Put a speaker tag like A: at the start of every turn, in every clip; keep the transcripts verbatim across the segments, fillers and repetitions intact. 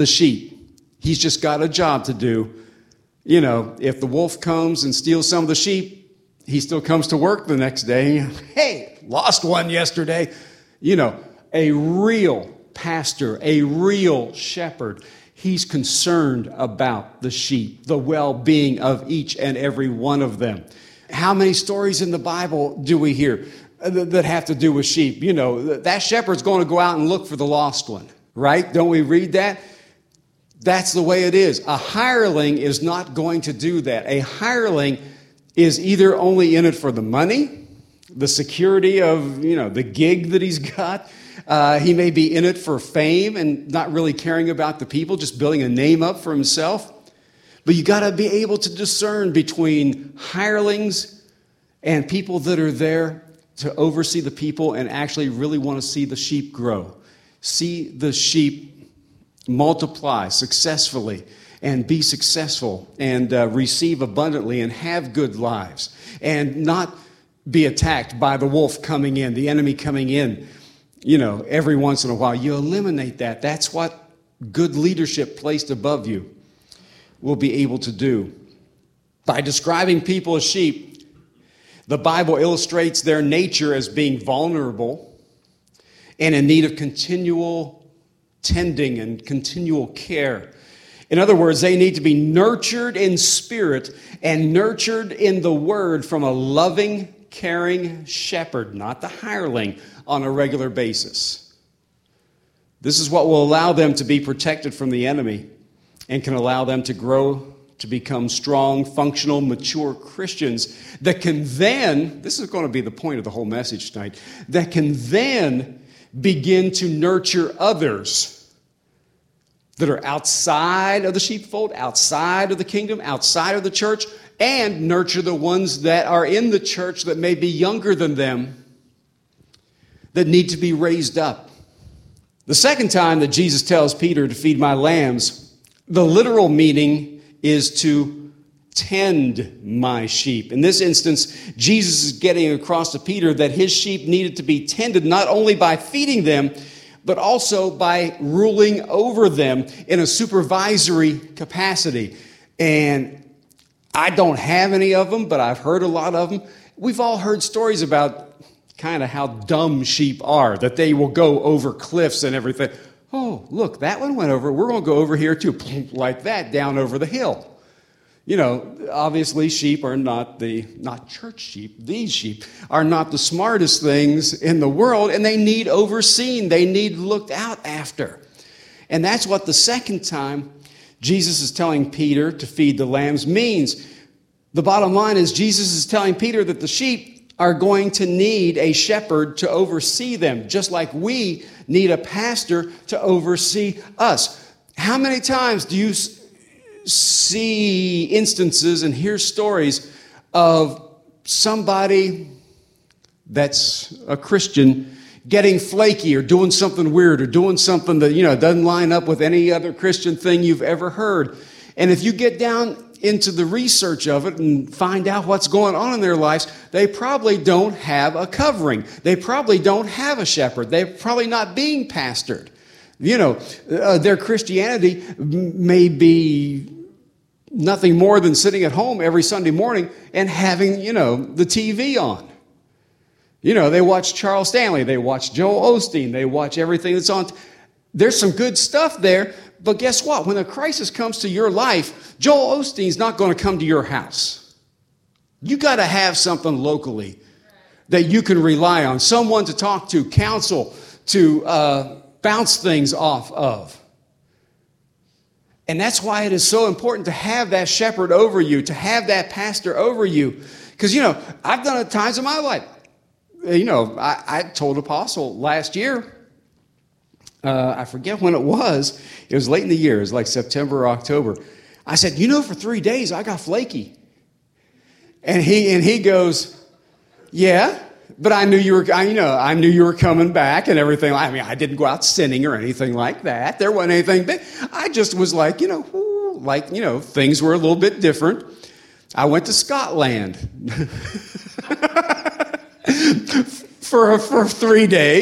A: the sheep. He's just got a job to do. You know, if the wolf comes and steals some of the sheep, he still comes to work the next day. Hey, lost one yesterday. You know, a real pastor, a real shepherd. He's concerned about the sheep, the well-being of each and every one of them. How many stories in the Bible do we hear that have to do with sheep? You know, that shepherd's going to go out and look for the lost one, right? Don't we read that? That's the way it is. A hireling is not going to do that. A hireling is either only in it for the money, the security of, you know, the gig that he's got. Uh, he may be in it for fame and not really caring about the people, just building a name up for himself. But you got to be able to discern between hirelings and people that are there to oversee the people and actually really want to see the sheep grow. See the sheep multiply successfully and be successful and uh, receive abundantly and have good lives and not be attacked by the wolf coming in, the enemy coming in, you know, every once in a while. You eliminate that. That's what good leadership placed above you will be able to do. By describing people as sheep, the Bible illustrates their nature as being vulnerable and in need of continual tending and continual care. In other words, they need to be nurtured in spirit and nurtured in the word from a loving, caring shepherd, not the hireling, on a regular basis. This is what will allow them to be protected from the enemy and can allow them to grow to become strong, functional, mature Christians that can then, this is going to be the point of the whole message tonight, that can then begin to nurture others that are outside of the sheepfold, outside of the kingdom, outside of the church, and nurture the ones that are in the church that may be younger than them, that need to be raised up. The second time that Jesus tells Peter to feed my lambs, the literal meaning is to tend my sheep. In this instance, Jesus is getting across to Peter that his sheep needed to be tended not only by feeding them, but also by ruling over them in a supervisory capacity. And I don't have any of them, but I've heard a lot of them. We've all heard stories about kind of how dumb sheep are, that they will go over cliffs and everything. Oh, look, that one went over. We're going to go over here too, like that, down over the hill. You know, obviously sheep are not the, not church sheep, these sheep are not the smartest things in the world, and they need overseen. They need looked out after. And that's what the second time Jesus is telling Peter to feed the lambs means. The bottom line is Jesus is telling Peter that the sheep are going to need a shepherd to oversee them, just like we need a pastor to oversee us. How many times do you see instances and hear stories of somebody that's a Christian getting flaky or doing something weird or doing something that, you know, doesn't line up with any other Christian thing you've ever heard? And if you get down into the research of it and find out what's going on in their lives, they probably don't have a covering. They probably don't have a shepherd. They're probably not being pastored. You know, uh, their Christianity may be nothing more than sitting at home every Sunday morning and having, you know, the T V on. You know, they watch Charles Stanley, they watch Joel Osteen, they watch everything that's on. There's some good stuff there, but guess what? When a crisis comes to your life, Joel Osteen's not going to come to your house. You got to have something locally that you can rely on, someone to talk to, counsel, to uh, bounce things off of. And that's why it is so important to have that shepherd over you, to have that pastor over you. Because, you know, I've done it times in my life. You know, I, I told Apostle last year, uh, I forget when it was. It was late in the year. It was like September or October. I said, you know, for three days I got flaky. And he and he goes, yeah, but I knew you were, I, you know, I knew you were coming back and everything. I mean, I didn't go out sinning or anything like that. There wasn't anything big. I just was like, you know, whoo, like, you know, things were a little bit different. I went to Scotland for for three days,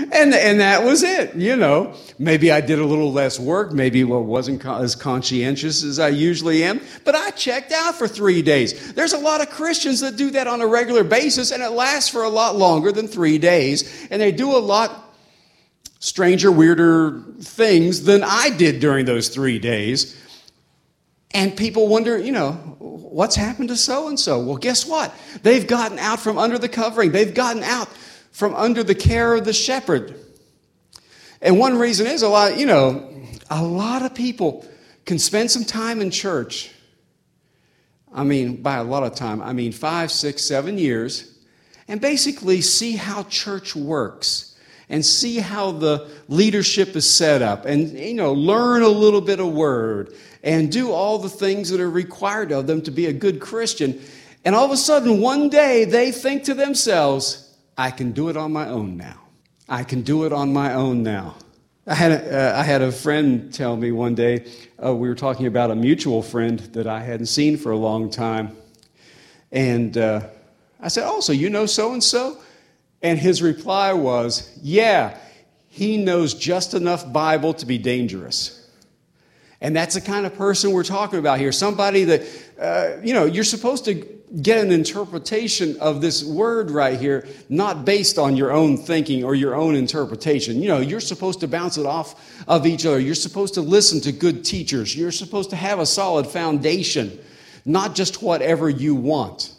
A: And, and that was it, you know. Maybe I did a little less work. Maybe I wasn't as conscientious as I usually am. But I checked out for three days. There's a lot of Christians that do that on a regular basis, and it lasts for a lot longer than three days. And they do a lot stranger, weirder things than I did during those three days. And people wonder, you know, what's happened to so-and-so? Well, guess what? They've gotten out from under the covering. They've gotten out from under the care of the shepherd. And one reason is a lot, you know, a lot of people can spend some time in church. I mean, by a lot of time, I mean five, six, seven years, and basically see how church works. And see how the leadership is set up, and, you know, learn a little bit of word, and do all the things that are required of them to be a good Christian. And all of a sudden, one day, they think to themselves, I can do it on my own now. I can do it on my own now. I had a, uh, I had a friend tell me one day, uh, we were talking about a mutual friend that I hadn't seen for a long time. And uh, I said, oh, so you know so-and-so? And his reply was, yeah, he knows just enough Bible to be dangerous. And that's the kind of person we're talking about here. Somebody that, uh, you know, you're supposed to get an interpretation of this word right here, not based on your own thinking or your own interpretation. You know, you're supposed to bounce it off of each other. You're supposed to listen to good teachers. You're supposed to have a solid foundation, not just whatever you want.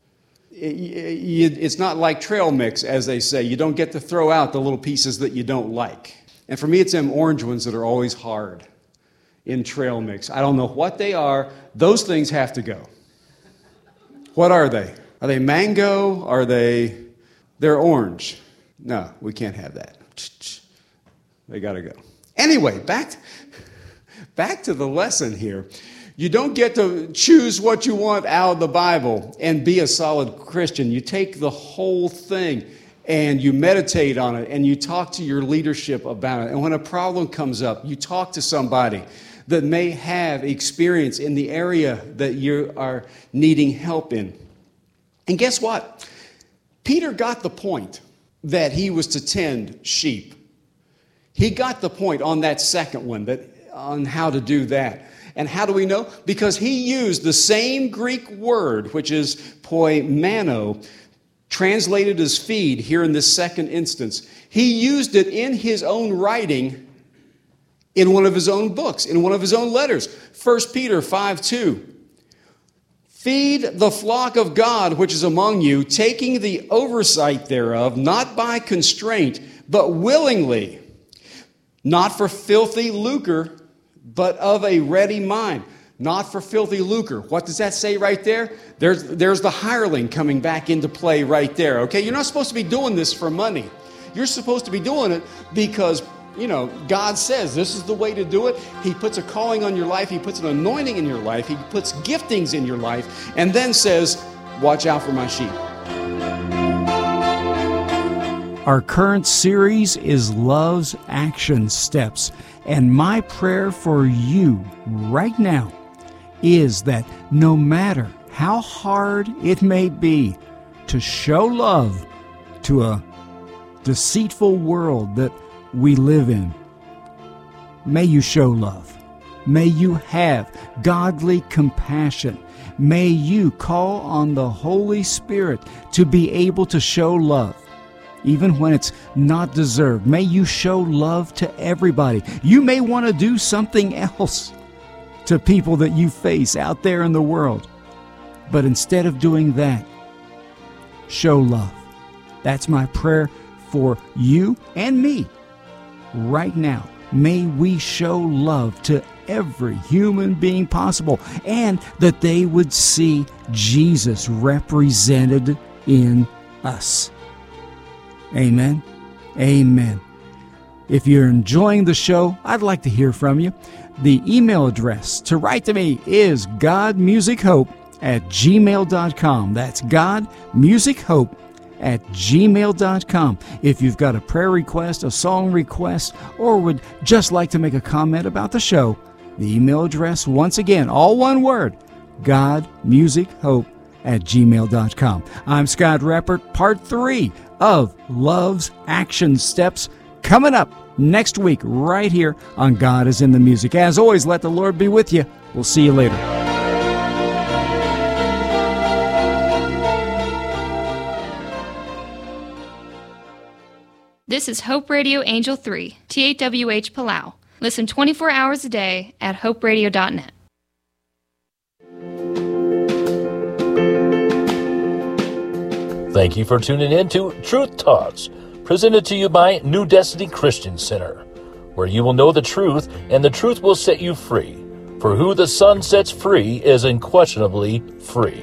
A: It's not like trail mix, as they say. You don't get to throw out the little pieces that you don't like. And for me, it's them orange ones that are always hard in trail mix. I don't know what they are. Those things have to go. What are they? Are they mango? Are they... They're orange. No, we can't have that. They got to go. Anyway, back, back to the lesson here. You don't get to choose what you want out of the Bible and be a solid Christian. You take the whole thing and you meditate on it and you talk to your leadership about it. And when a problem comes up, you talk to somebody that may have experience in the area that you are needing help in. And guess what? Peter got the point that he was to tend sheep. He got the point on that second one, that on how to do that. And how do we know? Because he used the same Greek word, which is poimano, translated as feed here in this second instance. He used it in his own writing in one of his own books, in one of his own letters. First Peter five two. Feed the flock of God which is among you, taking the oversight thereof, not by constraint, but willingly, not for filthy lucre, but of a ready mind, not for filthy lucre. What does that say right there? There's, there's the hireling coming back into play right there, okay? You're not supposed to be doing this for money. You're supposed to be doing it because, you know, God says this is the way to do it. He puts a calling on your life. He puts an anointing in your life. He puts giftings in your life, and then says, watch out for my sheep.
B: Our current series is Love's Action Steps. And my prayer for you right now is that no matter how hard it may be to show love to a deceitful world that we live in, may you show love. May you have godly compassion. May you call on the Holy Spirit to be able to show love. Even when it's not deserved. May you show love to everybody. You may want to do something else to people that you face out there in the world. But instead of doing that, show love. That's my prayer for you and me right now. May we show love to every human being possible, and that they would see Jesus represented in us. Amen. Amen. If you're enjoying the show, I'd like to hear from you. The email address to write to me is godmusichope at gmail dot com. That's godmusichope at gmail dot com. If you've got a prayer request, a song request, or would just like to make a comment about the show, the email address, once again, all one word, godmusichope at gmail dot com. I'm Scott Reppert, part three of Love's Action Steps. coming up next week right here on God is in the Music. As always, let the Lord be with you. We'll see you later.
C: This is Hope Radio Angel three, T A W H Palau. Listen twenty-four hours a day at hope radio dot net.
D: Thank you for tuning in to Truth Talks, presented to you by New Destiny Christian Center, where you will know the truth and the truth will set you free. For who the Son sets free is unquestionably free.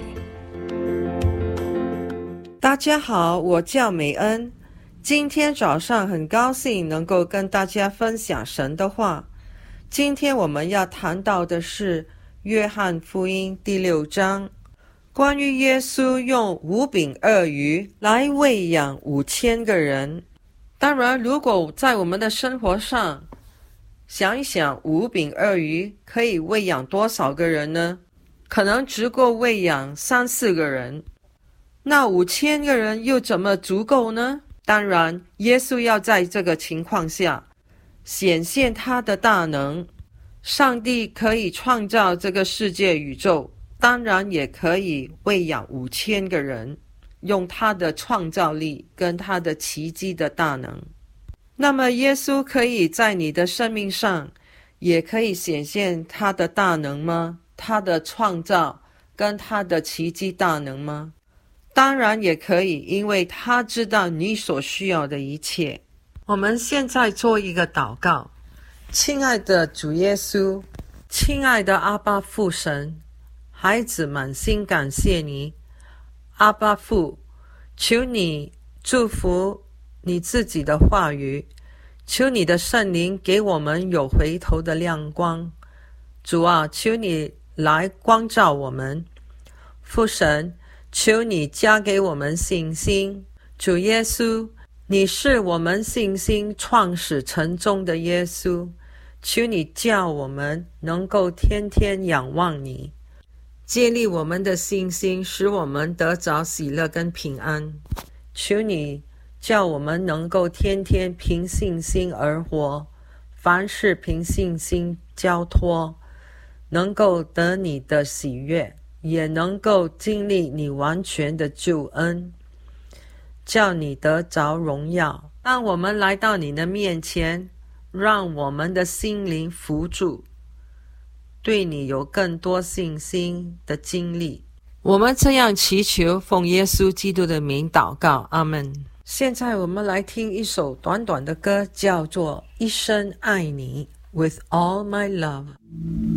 E: 大家好，我叫美恩。今天早上很高兴能够跟大家分享神的话。今天我们要谈到的是约翰福音第六章，关于耶稣用五饼二鱼来喂养五千个人。当然，如果在我们的生活上想一想，五饼二鱼可以喂养多少个人呢？可能只够喂养三四个人。那五千个人又怎么足够呢？当然，耶稣要在这个情况下显现他的大能。上帝可以创造这个世界宇宙，当然也可以喂养五千个人，用他的创造力跟他的奇迹的大能。那么耶稣可以在你的生命上也可以显现他的大能吗？他的创造跟他的奇迹大能吗？当然也可以，因为他知道你所需要的一切。我们现在做一个祷告。亲爱的主耶稣，亲爱的阿爸父神，孩子满心感谢你。阿爸父，求你祝福你自己的话语，求你的圣灵给我们有回头的亮光。主啊，求你来光照我们。父神，求你加给我们信心。主耶稣，你是我们信心创始成终的耶稣，求你叫我们能够天天仰望你，建立我们的信心，使我们得着喜乐跟平安。求你叫我们能够天天凭信心而活，凡事凭信心交托，能够得你的喜悦，也能够经历你完全的救恩，叫你得着荣耀。当我们来到你的面前，让我们的心灵扶助，对你有更多信心的经历。我们这样祈求，奉耶稣基督的名祷告，阿们。现在我们来听一首短短的歌，叫做《一生爱你》 With all my love。